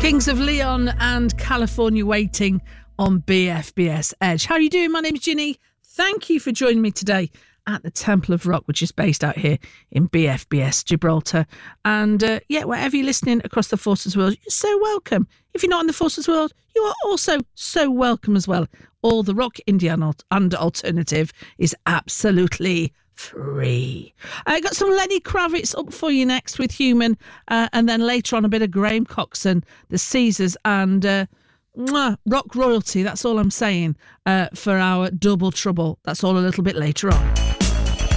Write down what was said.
Kings of Leon and California Waiting on BFBS Edge. How are you doing? My name's Ginny. Thank you for joining me today at the Temple of Rock, which is based out here in BFBS Gibraltar. And wherever you're listening across the Forces world, you're so welcome. If you're not in the Forces world, you are also so welcome as well. All the rock, indie and alternative is absolutely free. I got some Lenny Kravitz up for you next with Human, and then later on a bit of Graham Coxon, the Caesars, and rock royalty. That's all I'm saying for our double trouble. That's all a little bit later on.